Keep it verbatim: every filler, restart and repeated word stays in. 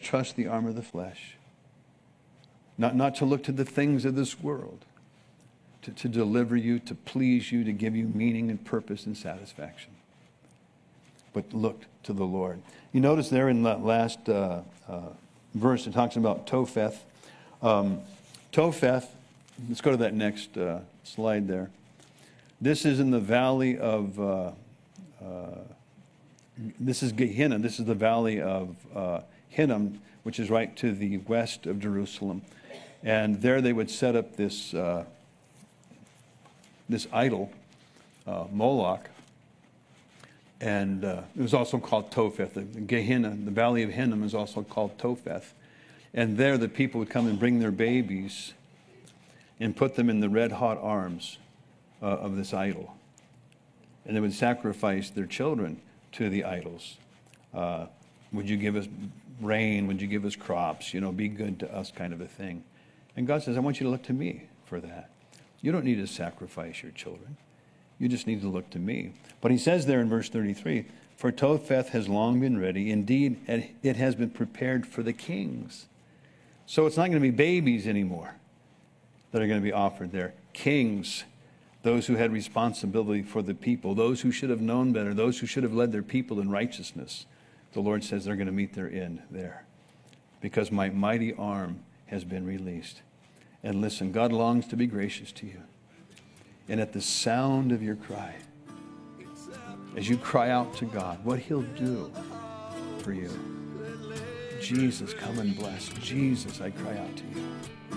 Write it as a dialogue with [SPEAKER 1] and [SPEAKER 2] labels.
[SPEAKER 1] trust the arm of the flesh. Not, not to look to the things of this world. To, to deliver you, to please you, to give you meaning and purpose and satisfaction. But look to the Lord. You notice there in that last uh, uh, verse, it talks about Topheth. Um, Topheth, let's go to that next uh, slide there. This is in the valley of, uh, uh, this is Gehenna. This is the valley of uh, Hinnom, which is right to the west of Jerusalem. And there they would set up this, uh, this idol, uh, Moloch. And uh, it was also called Topheth. The Gehenna, the valley of Hinnom, is also called Topheth. And there the people would come and bring their babies and put them in the red-hot arms uh, of this idol. And they would sacrifice their children to the idols. Uh, would you give us rain? Would you give us crops? You know, be good to us, kind of a thing. And God says, I want you to look to me for that. You don't need to sacrifice your children. You just need to look to me. But he says there in verse thirty-three, for Topheth has long been ready. Indeed, it has been prepared for the kings. So it's not going to be babies anymore that are going to be offered there. Kings, those who had responsibility for the people, those who should have known better, those who should have led their people in righteousness. The Lord says they're going to meet their end there because my mighty arm has been released. And listen, God longs to be gracious to you. And at the sound of your cry, as you cry out to God, what he'll do for you. Jesus, come and bless. Jesus, I cry out to you.